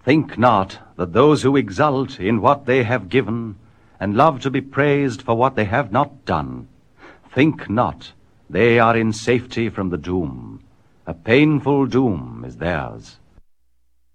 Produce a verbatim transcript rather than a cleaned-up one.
Think not that those who exult in what they have given, and love to be praised for what they have not done, think not they are in safety from the doom. A painful doom is theirs.